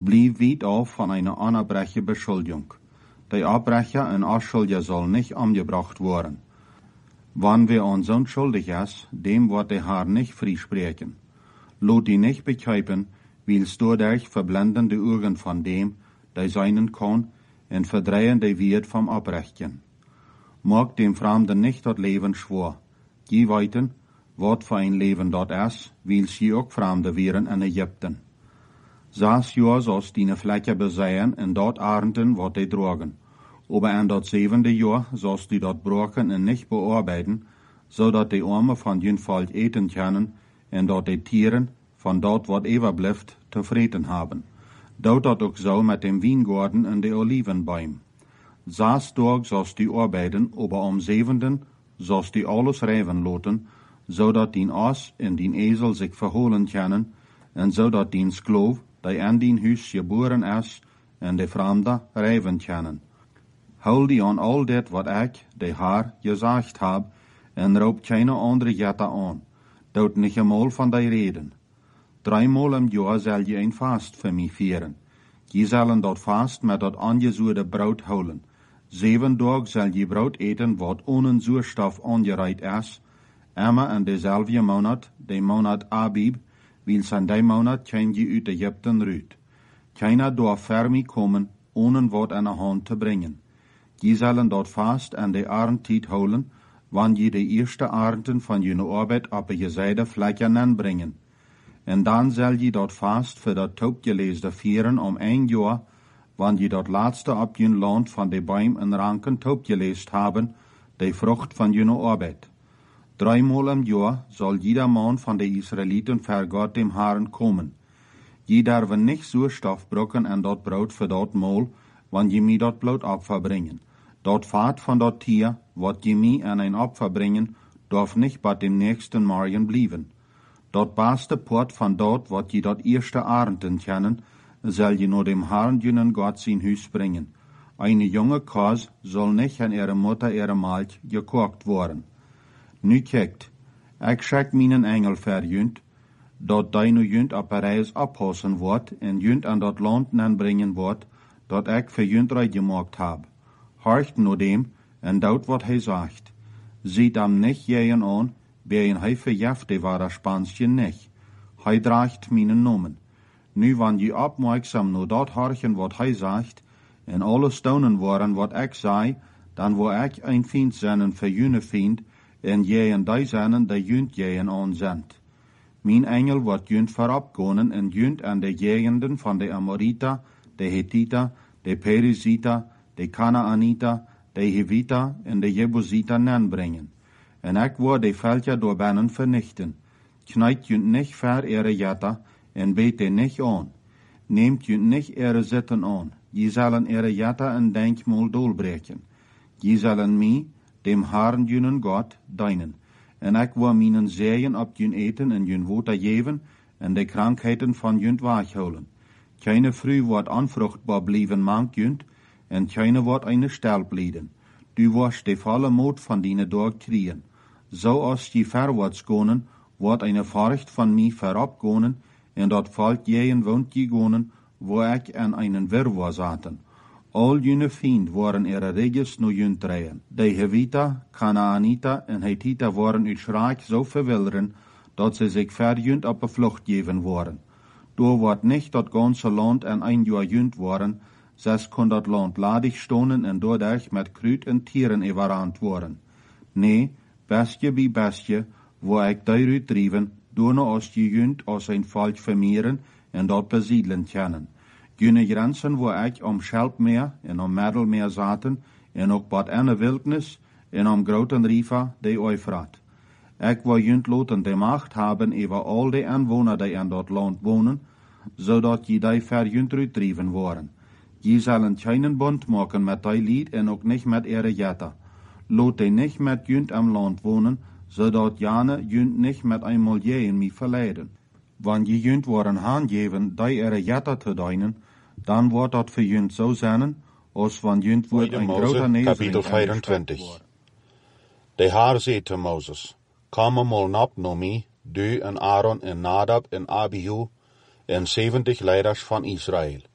Blieb weit auf von einer onerbreche Beschuldigung. Der Abbrecher en afschuldiger soll nicht umgebracht worden. Wann wer onschuldig is, dem wordt de Haar nicht vrijspreken. Laat die nicht bekijpen, wils doordat verblenden de ogen van dem, die zijnen kon, en verdreien de wierd vom Abrechten. Maak dem Fremden nicht dat leven schwor. Je weten, wat voor een leven dat is, wils je ook Fremden wären in Egypten. 6 jaar zoals die vlekken bezeien en dat arenden wat die drogen. Aber in dat 7e jaar zoals die dat broken en nicht bearbeiten, zodat de armen van jun volk eten kunnen en dat de tieren van dat wat overblijft te vreten hebben. Doet dat ook zo met dem wijngaarden en de olivenboom. 6 dagen zoals die arbeiden, aber om 7e zoals die alles rijven laten, zodat dien as en dien ezel zich verholen kunnen, en zodat dien skloof, die in dien huis geboren is, en de vreemde rijven kunnen. Houd die aan al dit wat ik, de Haar, gezegd heb, en roep geen andere jette aan. Doet niet eenmaal van die reden. 3 maal im jaar zal je een vast voor mij vieren. Je zullen dat vast met dat aangezoerde brood houden. 7 dagen zal je brood eten wat ohne zuurstof aangereid is, immer in dezelfde maand, de maand Abib, wils in die maand kan je uit Egypten ruit. Keiner door ver mij komen, ohne wat in de hand te brengen. Je zullen dat vast in de arendtijd houden, wanneer je de eerste arenden van je arbeid op je zijde vlekken aanbrengen. En dan zal je dat vast voor dat toopgeleesde vieren om 1 jaar, wanneer je dat laatste op je land van de boom en ranken toopgeleest hebben, de vrucht van je arbeid. 3 maal im jaar zal jeder man van de Israëlieten voor God dem Herrn komen. Je darf niet zuurstof brokken en dat brood voor dat maal, wanneer je mij dat bloed opfer brengen. Dat vaat van dat tier, wat je mij aan een opfer brengen, darf niet bij dem nächsten morgen blijven. Dat beste poort van dat, wat je dat eerste arenden kennen, zal je naar dem Herrn junen God zijn huis brengen. Een jonge kaas zal niet aan ihre moeder ihre melk gekookt worden. Nu kijkt, ik schik mijn engel voor junt, dat die nu junt op een reis oppassen wordt en junt aan dat land aanbrengen wordt, dat ik voor junt gemaakt heb. Horcht naar dem en doet wat hij zegt. Ziet hem niet jeën aan, bij hij verjaft de ware Spansje niet. Hij draagt mijn nomen. Nu wanneer je opmerksam naar dat horchen wat hij zegt, en alle steunen worden wat ik zei, dan word ik een vriend zijn voor jullie vriend, en jeën die zijn die junt jeën aanzendt. Mijn engel wordt junt vooropkomen en junt aan de gegenden van de Amorita, de Hethita, de Perizita, de Kanaanita, de Hivita en de Jebusita aanbrengen. En ik word de veldje door binnen vernichten. Knijt junt niet ver ihre jetta en beet die niet aan. Neemt junt niet ihre zitten aan. Je zullen ihre jetta en denkmaal doorbreken. Je zullen mij, dem Herrn junen God, dienen. En ik wil mijn zeeën op jun eten en jun water geven en de krankheden van junt weghouden. Keine vrouw wordt onvruchtbaar blijven mank junt, en keine wordt eine stel blijden. Du wordt de volle moed van die dag kriegen. Zoals je verwaarts gonen, wordt eine Furcht van mij veropgonen, en dat volk jeën woont je gonen, wo ik aan einen wirrwarr zaten. Al june vriend waren ihre reges nu junt draaien. De Hevita, Kanaanita en Hethita waren uit schrik zo verwilderen, dat ze zich verjunt op de vlucht geven worden. Door wordt niet dat ganze land aan 1 jaar junt worden, zes kon dat land ladig stonen en doordat met kruid en tieren overrand worden. Nee, bestje bij bestje, wo ik daaruit drijven, door nou als je junt als een volk vermeeren en dat besiedelen kunnen. Jene grenzen wo ik om Schelpmeer en om Middelmeer zaten, en ook bad in de wildnis, en om groten river de Eufrat. Ik wil junt laten de macht hebben over al de inwoners die in dat land wonen, zodat je die ver junt uitdrijven worden. Je zullen geen bond maken met die lied en ook niet met ihre jetta. Laat die niet met junt am land wonen, zodat jane junt niet met een milieu mij verleiden. Wanneer je junt worden aangeven die ihre jetta te dienen, dan wordt dat voor junt zo zijn, als van junt wordt een grote nezel. Kapitel 24. De Heer zei te Mozes, kom eenmaal op naar mij, du en Aaron en Nadab en Abihu en 70 leiders van Israël.